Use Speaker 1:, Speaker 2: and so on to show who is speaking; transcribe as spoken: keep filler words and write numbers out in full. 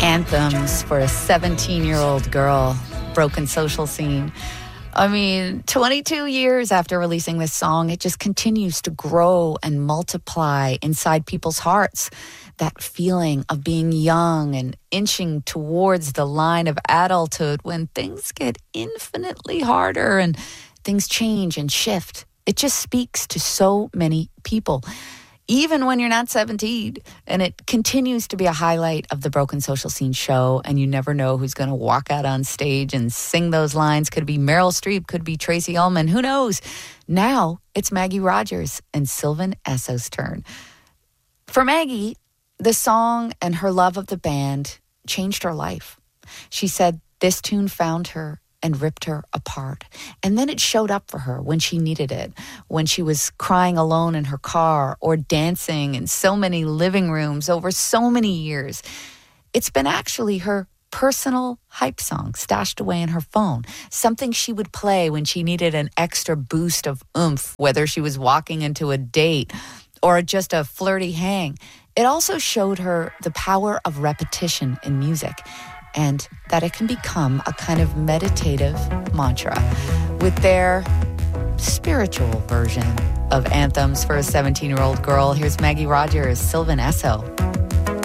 Speaker 1: Anthems for a seventeen-year-old girl, broken social scene. I mean, twenty-two years after releasing this song, it just continues to grow and multiply inside people's hearts. That feeling of being young and inching towards the line of adulthood when things get infinitely harder and things change and shift. It just speaks to so many people, even when you're not seventeen. And it continues to be a highlight of the Broken Social Scene show. And you never know who's going to walk out on stage and sing those lines. Could be Meryl Streep, could be Tracy Ullman. Who knows? Now it's Maggie Rogers and Sylvan Esso's turn. For Maggie, the song and her love of the band changed her life. She said this tune found her and ripped her apart. And then it showed up for her when she needed it, when she was crying alone in her car or dancing in so many living rooms over so many years. It's been actually her personal hype song stashed away in her phone, something she would play when she needed an extra boost of oomph, whether she was walking into a date or just a flirty hang. It also showed her the power of repetition in music, and that it can become a kind of meditative mantra. With their spiritual version of Anthems for a seventeen-year-old girl, here's Maggie Rogers, Sylvan Esso.